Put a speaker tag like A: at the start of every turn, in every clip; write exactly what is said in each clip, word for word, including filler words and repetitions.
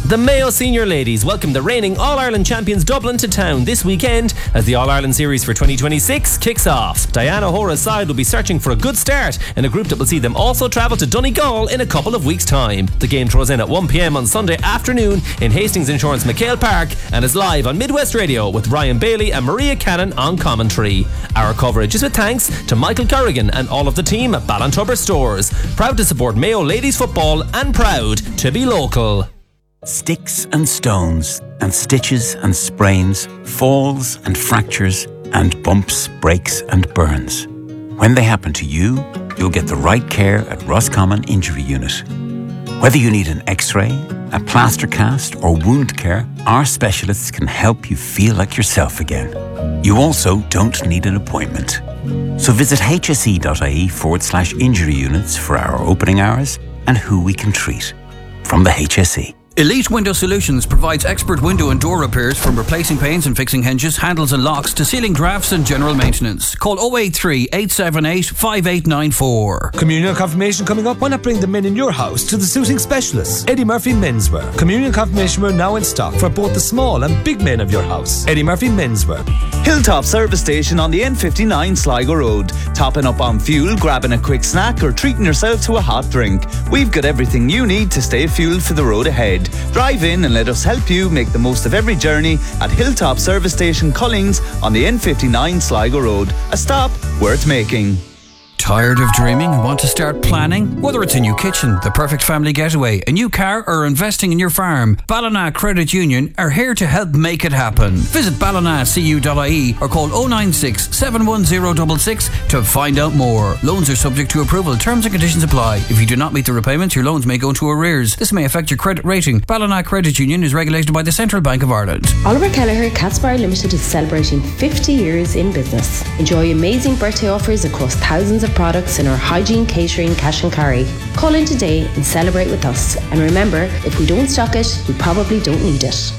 A: The Mayo Senior Ladies welcome the reigning All-Ireland champions Dublin to town this weekend as the All-Ireland Series for twenty twenty-six kicks off. Diana Hora's side will be searching for a good start in a group that will see them also travel to Donegal in a couple of weeks' time. The game throws in at one p.m. on Sunday afternoon in Hastings Insurance McHale Park and is live on Midwest Radio with Ryan Bailey and Maria Cannon on commentary. Our coverage is with thanks to Michael Corrigan and all of the team at Ballantubber Stores. Proud to support Mayo Ladies Football and proud to be local.
B: Sticks and stones and stitches and sprains, falls and fractures and bumps, breaks and burns. When they happen to you, you'll get the right care at Roscommon Injury Unit. Whether you need an x-ray, a plaster cast or wound care, our specialists can help you feel like yourself again. You also don't need an appointment. So visit hse.ie forward slash injury units for our opening hours and who we can treat. From the H S E.
C: Elite Window Solutions provides expert window and door repairs from replacing panes and fixing hinges, handles and locks to ceiling drafts and general maintenance. Call oh eight three, eight seven eight, five eight nine four.
D: Communion confirmation coming up. Why not bring the men in your house to the suiting specialists? Eddie Murphy Menswear. Communion confirmation wear now in stock for both the small and big men of your house. Eddie Murphy Menswear.
E: Hilltop Service Station on the N fifty-nine Sligo Road. Topping up on fuel, grabbing a quick snack or treating yourself to a hot drink. We've got everything you need to stay fueled for the road ahead. Drive in and let us help you make the most of every journey at Hilltop Service Station Collings on the N fifty-nine Sligo Road. A stop worth making.
C: Tired of dreaming and want to start planning? Whether it's a new kitchen, the perfect family getaway, a new car or investing in your farm, Ballina Credit Union are here to help make it happen. Visit ballina c u dot i e or call oh nine six, seven one oh six six to find out more. Loans are subject to approval. Terms and conditions apply. If you do not meet the repayments, your loans may go into arrears. This may affect your credit rating. Ballina Credit Union is regulated by the Central Bank of Ireland.
F: Oliver Kelleher Catsbar Limited is celebrating fifty years in business. Enjoy amazing birthday offers across thousands of products in our hygiene, catering, cash and carry. Call in today and celebrate with us. And remember, if we don't stock it, we probably don't need it.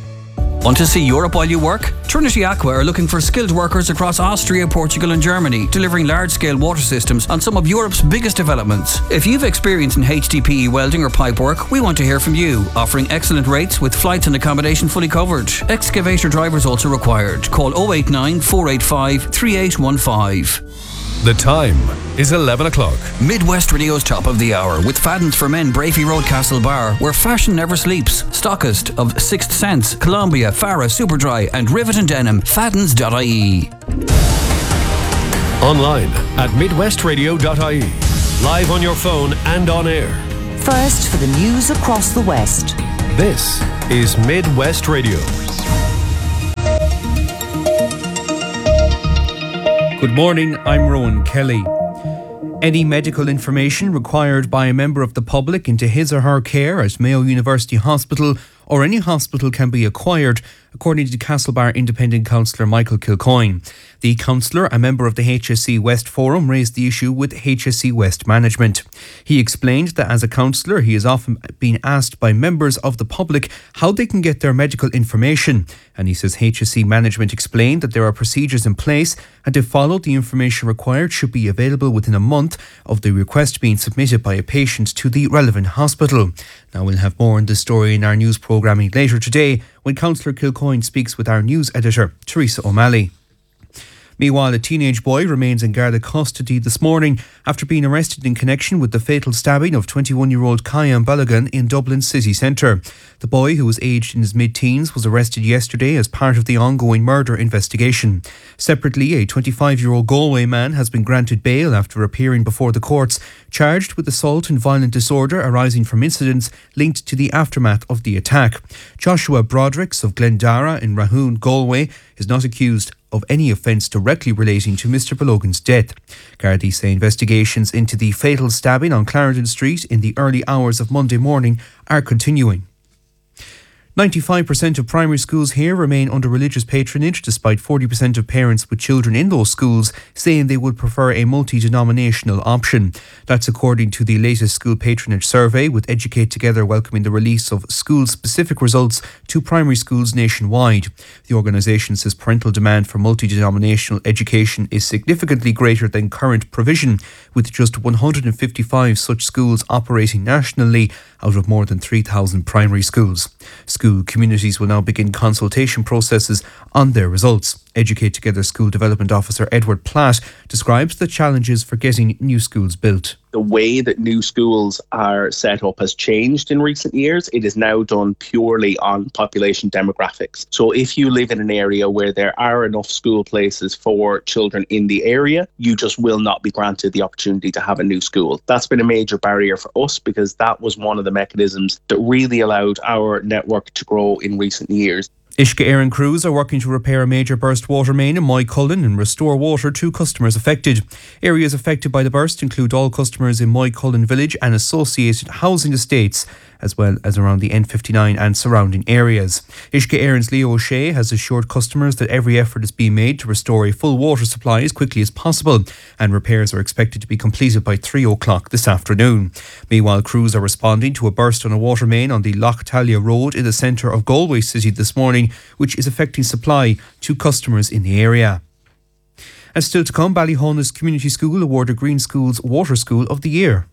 C: Want to see Europe while you work? Trinity Aqua are looking for skilled workers across Austria, Portugal and Germany, delivering large-scale water systems on some of Europe's biggest developments. If you've experience in H D P E welding or pipe work, we want to hear from you, offering excellent rates with flights and accommodation fully covered. Excavator drivers also required. Call oh eight nine, four eight five, three eight one five.
G: The time is eleven o'clock.
C: Midwest Radio's Top of the Hour with Fadden's for Men, Brafey Road, Castle Bar, where fashion never sleeps. Stockist of Sixth Sense, Columbia, Farah, Superdry and Rivet and Denim. Faddens dot I E.
G: Online at midwest radio dot I E. Live on your phone and on air.
H: First for the news across the West.
G: This is Midwest Radio.
I: Good morning, I'm Rowan Kelly. Any medical information required by a member of the public into his or her care at Mayo University Hospital or any hospital can be acquired, according to Castlebar Independent Councillor Michael Kilcoyne. The councillor, a member of the H S C West Forum, raised the issue with H S C West management. He explained that as a councillor, he has often been asked by members of the public how they can get their medical information. And he says H S C management explained that there are procedures in place and if followed, the information required should be available within a month of the request being submitted by a patient to the relevant hospital. Now we'll have more on this story in our news programming later today when Councillor Kilcoyne speaks with our news editor, Teresa O'Malley. Meanwhile, a teenage boy remains in Garda custody this morning after being arrested in connection with the fatal stabbing of twenty-one-year-old Kyan Balogun in Dublin city centre. The boy, who was aged in his mid-teens, was arrested yesterday as part of the ongoing murder investigation. Separately, a twenty-five-year-old Galway man has been granted bail after appearing before the courts, charged with assault and violent disorder arising from incidents linked to the aftermath of the attack. Joshua Brodericks of Glendara in Rahoon, Galway, is not accused of any offence directly relating to Mister Balogun's death. Gardaí say investigations into the fatal stabbing on Clarendon Street in the early hours of Monday morning are continuing. ninety-five percent of primary schools here remain under religious patronage, despite forty percent of parents with children in those schools saying they would prefer a multi-denominational option. That's according to the latest school patronage survey, with Educate Together welcoming the release of school-specific results to primary schools nationwide. The organisation says parental demand for multi-denominational education is significantly greater than current provision, with just one hundred fifty-five such schools operating nationally out of more than three thousand primary schools. School communities will now begin consultation processes on their results. Educate Together School Development Officer Edward Platt describes the challenges for getting new schools built.
J: The way that new schools are set up has changed in recent years. It is now done purely on population demographics. So if you live in an area where there are enough school places for children in the area, you just will not be granted the opportunity to have a new school. That's been a major barrier for us, because that was one of the mechanisms that really allowed our network to grow in recent years.
I: Uisce Éireann crews are working to repair a major burst water main in Moycullen and restore water to customers affected. Areas affected by the burst include all customers in Moycullen village and associated housing estates, as well as around the N fifty-nine and surrounding areas. Uisce Éireann's Leo O'Shea has assured customers that every effort is being made to restore a full water supply as quickly as possible, and repairs are expected to be completed by three o'clock this afternoon. Meanwhile, crews are responding to a burst on a water main on the Loch Talia Road in the centre of Galway City this morning, which is affecting supply to customers in the area. And still to come, Ballyhaunis Community School awarded Green School's Water School of the Year.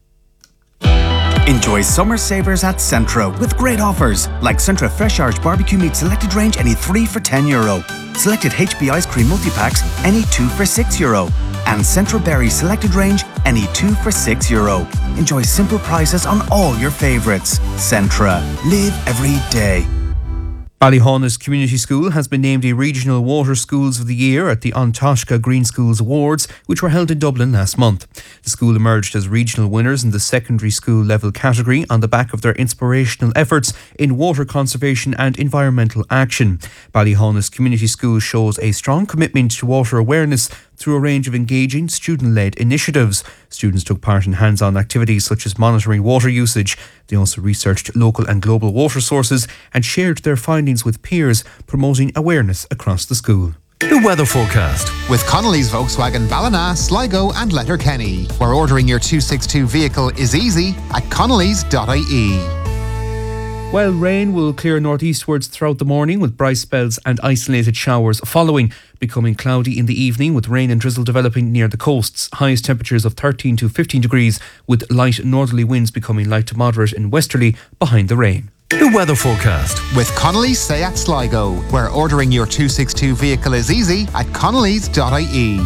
K: Enjoy summer savers at Centra with great offers like Centra Fresh Irish Barbecue Meat Selected Range, any three for ten euro. Selected H B Ice Cream Multi-Packs, any two for six euro. And Centra Berry Selected Range, any two for six euro. Enjoy simple prices on all your favourites. Centra. Live every day.
I: Ballyhaunis Community School has been named a Regional Water Schools of the Year at the An Taisce Green Schools Awards, which were held in Dublin last month. The school emerged as regional winners in the secondary school level category on the back of their inspirational efforts in water conservation and environmental action. Ballyhaunis Community School shows a strong commitment to water awareness through a range of engaging student-led initiatives. Students took part in hands-on activities such as monitoring water usage. They also researched local and global water sources and shared their findings with peers, promoting awareness across the school.
G: The weather forecast
L: with Connolly's Volkswagen Ballina, Sligo and Letterkenny, where ordering your two sixty-two vehicle is easy at connellys dot I E.
I: Well, rain will clear northeastwards throughout the morning with bright spells and isolated showers following, becoming cloudy in the evening with rain and drizzle developing near the coasts. Highest temperatures of thirteen to fifteen degrees with light northerly winds becoming light to moderate and westerly behind the rain.
G: The weather forecast
L: with Connolly's Seat Sligo, where ordering your two sixty-two vehicle is easy at connellys dot I E.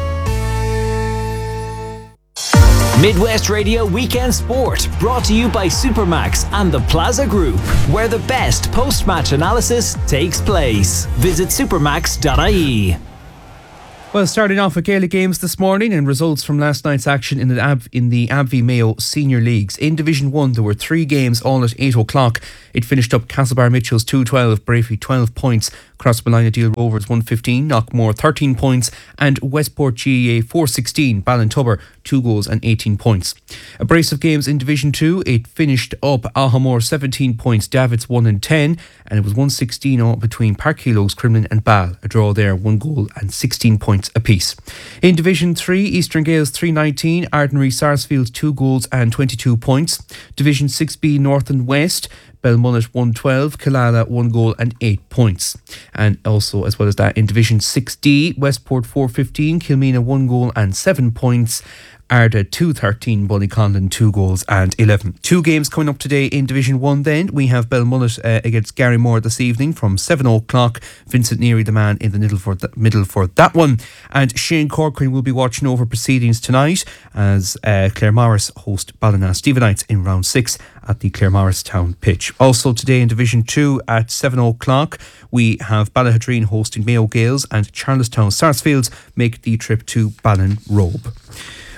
M: Midwest Radio Weekend Sport, brought to you by Supermax and the Plaza Group, where the best post-match analysis takes place. Visit supermax dot I E.
I: Well, starting off with Gaelic games this morning and results from last night's action in the Ab- in the Abbey Mayo Senior Leagues. In Division one, there were three games all at eight o'clock. It finished up Castlebar Mitchells two twelve, Brafey twelve points, Crossmolina Deal Rovers one fifteen, Knockmore thirteen points, and Westport G A A four sixteen, Ballintubber two goals and eighteen points. A brace of games in Division two, it finished up Ahamore seventeen points, Davids one and ten, and it was one sixteen between Parkheloes, Cremlin and Ball. A draw there, one goal and sixteen points apiece. In Division three, Eastern Gales three nineteen, Ardenry Sarsfield two goals and twenty-two points. Division six B, North and West, Belmullet one twelve, Killala one goal and eight points. And also, as well as that, in Division six D, Westport four fifteen, Kilmena one goal and seven points. Arda two thirteen, Ballyconlin two goals and eleven. Two games coming up today in Division one then. We have Belmullet uh, against Garrymore this evening from seven o'clock. Vincent Neary, the man in the middle for, the middle for that one. And Shane Corcoran will be watching over proceedings tonight as uh, Claremorris host Ballina Stephenites in round six at the Claremorris Town pitch. Also today in Division two at seven o'clock, we have Ballahadreen hosting Mayo Gales and Charlestown Sarsfields make the trip to Ballinrobe.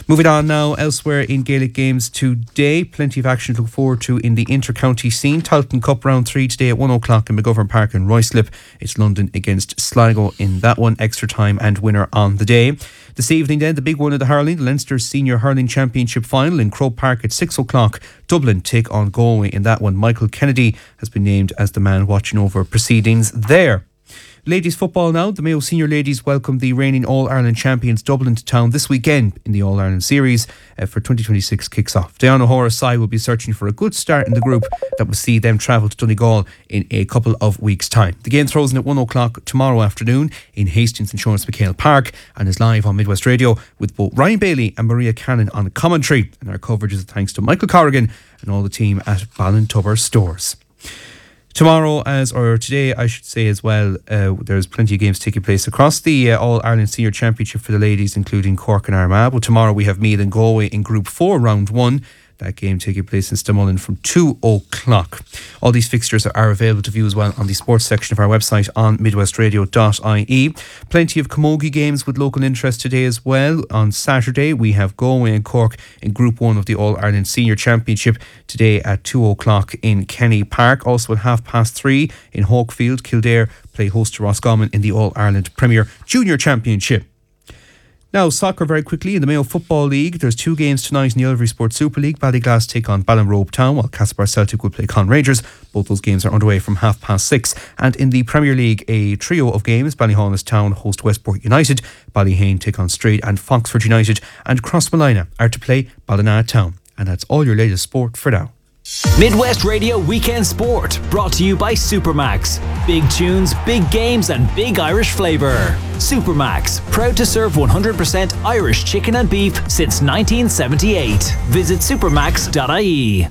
I: Moving on now, elsewhere in Gaelic games today, plenty of action to look forward to in the inter-county scene. Tailteann Cup round three today at one o'clock in McGovern Park in Ruislip. It's London against Sligo in that one, extra time and winner on the day. This evening then, the big one of the hurling, the Leinster Senior Hurling Championship final in Croke Park at six o'clock. Dublin take on Galway in that one. Michael Kennedy has been named as the man watching over proceedings there. Ladies football now. The Mayo Senior Ladies welcome the reigning All-Ireland champions Dublin to town this weekend in the All-Ireland series uh, for twenty twenty-six kicks off. Diana O'Hara's side will be searching for a good start in the group that will see them travel to Donegal in a couple of weeks' time. The game throws in at one o'clock tomorrow afternoon in Hastings Insurance McHale Park and is live on Midwest Radio with both Ryan Bailey and Maria Cannon on the commentary. And our coverage is thanks to Michael Corrigan and all the team at Ballintubber Stores. Tomorrow, as or today, I should say as well, uh, there's plenty of games taking place across the uh, All-Ireland Senior Championship for the ladies, including Cork and Armagh. Well, tomorrow we have Meath and Galway in Group four, Round one. That game taking place in Stamullen from two o'clock. All these fixtures are available to view as well on the sports section of our website on midwest radio dot I E. Plenty of camogie games with local interest today as well. On Saturday, we have Galway and Cork in Group one of the All-Ireland Senior Championship today at two o'clock in Kenny Park. Also at half past three in Hawkfield, Kildare play host to Roscommon in the All-Ireland Premier Junior Championship. Now, soccer very quickly. In the Mayo Football League, there's two games tonight in the Ulvery Sports Super League. Ballyglass take on Ballinrobe Town, while Castlebar Celtic will play Con Rangers. Both those games are underway from half past six. And in the Premier League, a trio of games. Ballyhaunis Town host Westport United, Ballyhane take on Straight, and Foxford United and Crossmolina are to play Ballina Town. And that's all your latest sport for now.
M: Midwest Radio Weekend Sport, brought to you by Supermax. Big tunes, big games and big Irish flavour. Supermax, proud to serve one hundred percent Irish chicken and beef since nineteen seventy-eight. Visit supermax dot I E.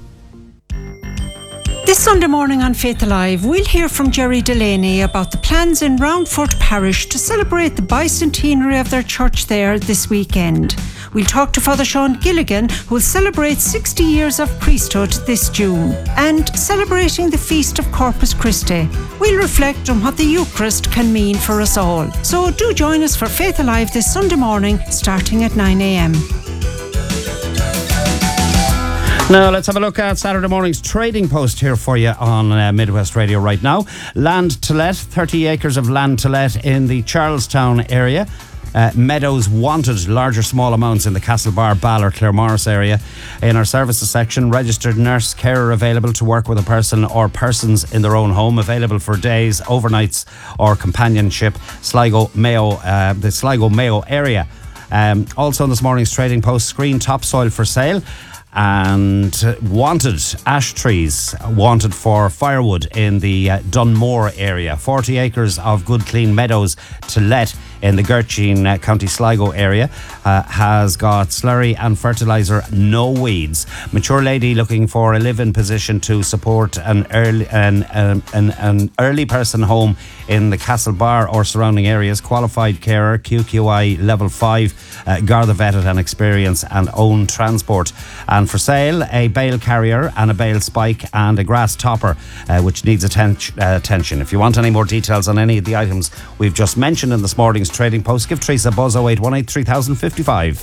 N: This Sunday morning on Faith Alive, we'll hear from Jerry Delaney about the plans in Roundford Parish to celebrate the bicentenary of their church there this weekend. We'll talk to Father Sean Gilligan, who will celebrate sixty years of priesthood this June, and celebrating the Feast of Corpus Christi. We'll reflect on what the Eucharist can mean for us all. So do join us for Faith Alive this Sunday morning, starting at nine a.m.
O: Now let's have a look at Saturday morning's trading post here for you on uh, Midwest Radio right now. Land to let, thirty acres of land to let in the Charlestown area. Uh, meadows wanted, larger small amounts in the Castlebar, Ballor, Claremorris area. In our services section, registered nurse carer available to work with a person or persons in their own home, available for days, overnights or companionship. Sligo, Mayo, uh, the Sligo, Mayo area. Um, also on this morning's trading post, screen topsoil for sale. And wanted ash trees wanted for firewood in the uh, Dunmore area. forty acres of good clean meadows to let in the Gertrude uh, County Sligo area. Uh, has got slurry and fertiliser, no weeds. Mature lady looking for a live-in position to support an early an, an, an, an early person home in the Castlebar or surrounding areas. Qualified carer, Q Q I level five, uh, Garda vetted and experience, and own transport. And for sale, a bale carrier and a bale spike and a grass topper, uh, which needs atten- uh, attention. If you want any more details on any of the items we've just mentioned in this morning's trading post, give Teresa a buzz oh eight one eight three thousand fifty-five.